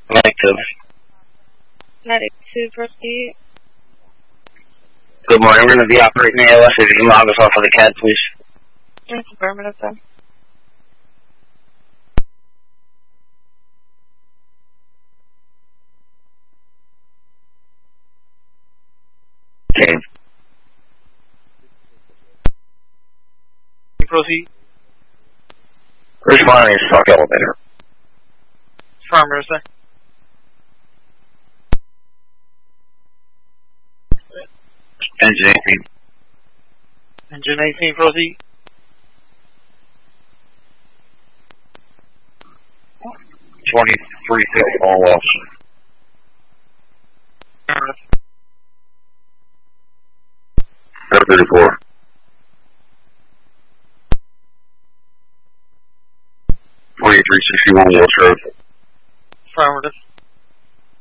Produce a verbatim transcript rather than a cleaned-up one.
Negative. Negative, proceed. Good morning, we're going to be operating A L S. If you can log us off of the C A D, please. That's affirmative, sir. Okay. Proceed. Responding to stock elevator. Affirmative, sir. Engine eighteen. Engine eighteen, proceed. twenty-three six, all loss. Affirmative. Air thirty-four. twenty-three sixty-one, West Road. Affirmative.